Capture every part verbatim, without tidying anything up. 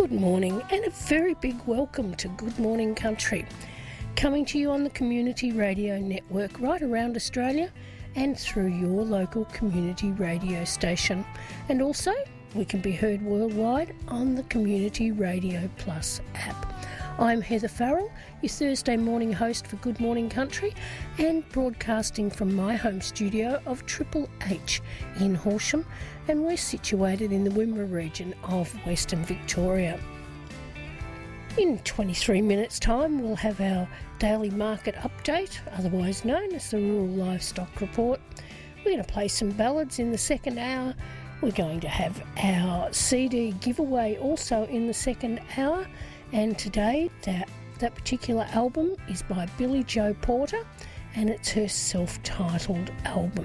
Good morning and a very big welcome to Good Morning Country, coming to you on the Community Radio Network right around Australia and through your local community radio station. And also we can be heard worldwide on the Community Radio Plus app. I'm Heather Farrell, your Thursday morning host for Good Morning Country, and broadcasting from my home studio of Triple H in Horsham, and we're situated in the Wimmera region of Western Victoria. In twenty-three minutes time we'll have our daily market update, otherwise known as the Rural Livestock Report. We're going to play some ballads in the second hour. We're going to have our C D giveaway also in the second hour. And today, that, that particular album is by Billy Joe Porter, and it's her self-titled album.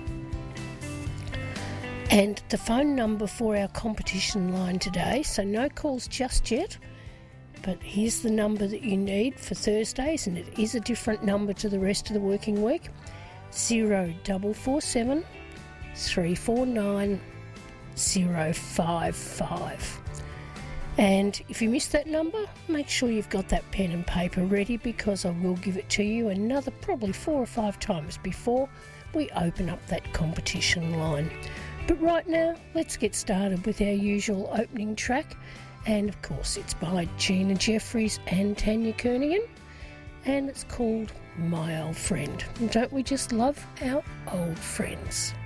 And the phone number for our competition line today, so no calls just yet, but here's the number that you need for Thursdays, and it is a different number to the rest of the working week, zero four four seven, three four nine, zero five five. And if you missed that number, make sure you've got that pen and paper ready, because I will give it to you another probably four or five times before we open up that competition line. But right now, let's get started with our usual opening track. And of course, it's by Gina Jeffries and Tanya Kernaghan, and it's called My Old Friend. And don't we just love our old friends?